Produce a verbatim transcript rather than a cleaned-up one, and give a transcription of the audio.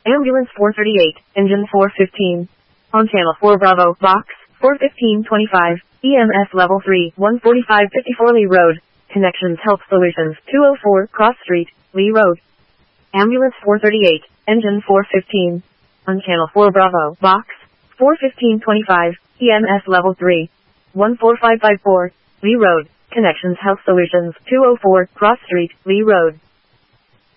Ambulance four thirty-eight, engine four fifteen. On channel four Bravo, box, four fifteen twenty-five, E M S level three, one forty-five fifty-four Lee Road. Connections Health Solutions, two oh four, Cross Street, Lee Road. Ambulance four thirty-eight, engine four fifteen. On channel four Bravo, box, four fifteen twenty-five, E M S level three, one four five five four, Lee Road. Connections Health Solutions, two oh four, Cross Street, Lee Road.